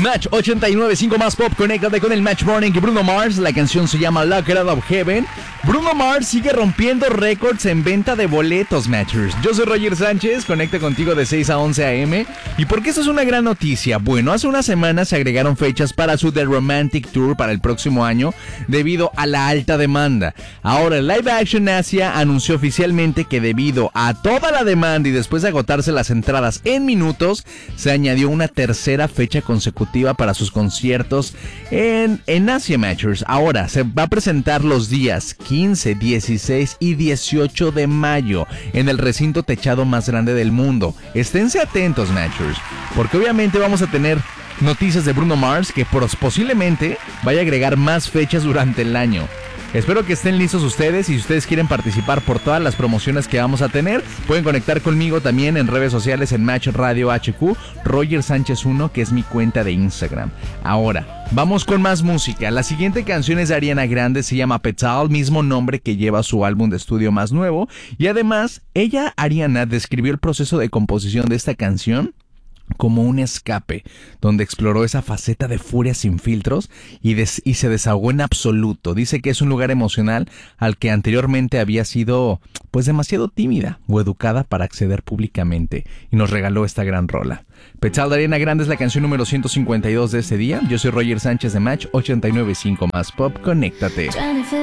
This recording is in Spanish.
Match 89.5 más pop, conéctate con el Match Morning y Bruno Mars. La canción se llama Locked Out of Heaven. Bruno Mars sigue rompiendo récords en venta de boletos, Matchers. Yo soy Roger Sánchez, conecta contigo de 6 a 11 a.m. ¿Y por qué esto es una gran noticia? Bueno, hace unas semanas se agregaron fechas para su The Romantic Tour para el próximo año debido a la alta demanda. Ahora, Live Action Asia anunció oficialmente que debido a toda la demanda y después de agotarse las entradas en minutos, se añadió una tercera fecha consecutiva para sus conciertos en Asia, Matchers. Ahora, se va a presentar los días 15, 16 y 18 de mayo en el recinto techado más grande del mundo. Esténse atentos, Matchers, porque obviamente vamos a tener noticias de Bruno Mars que posiblemente vaya a agregar más fechas durante el año. Espero que estén listos ustedes y si ustedes quieren participar por todas las promociones que vamos a tener, pueden conectar conmigo también en redes sociales en Match Radio HQ, Roger Sánchez 1, que es mi cuenta de Instagram. Ahora, vamos con más música. La siguiente canción es de Ariana Grande, se llama Petal, mismo nombre que lleva su álbum de estudio más nuevo. Y además, Ariana, describió el proceso de composición de esta canción como un escape, donde exploró esa faceta de furia sin filtros y se desahogó en absoluto. Dice que es un lugar emocional al que anteriormente había sido pues demasiado tímida o educada para acceder públicamente, y nos regaló esta gran rola. Petal de Ariana Grande es la canción número 152 de este día. Yo soy Roger Sánchez de Match 89.5 más pop, conéctate.